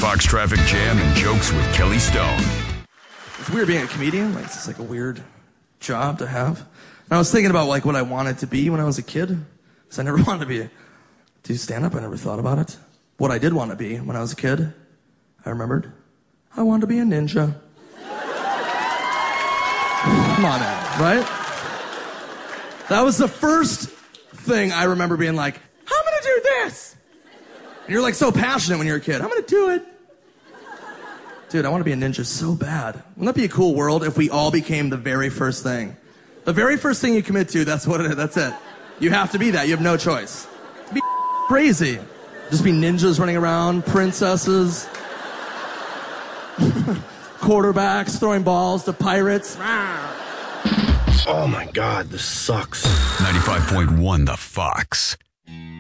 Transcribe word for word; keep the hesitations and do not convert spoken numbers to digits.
Fox Traffic Jam and Jokes with Kelly Stone. It's weird being a comedian. Like, it's just like a weird job to have. And I was thinking about like what I wanted to be when I was a kid. Because I never wanted to be a, do stand-up. I never thought about it. What I did want to be when I was a kid, I remembered. I wanted to be a ninja. Come on, man, right? That was the first thing I remember being like, I'm gonna do this. And you're like so passionate when you're a kid. I'm gonna do it. Dude, I want to be a ninja so bad. Wouldn't that be a cool world if we all became the very first thing? The very first thing you commit to, that's what it is. That's it. You have to be that. You have no choice. It'd be crazy. Just be ninjas running around, princesses, quarterbacks throwing balls to pirates. Oh my God, this sucks. ninety-five point one The Fox.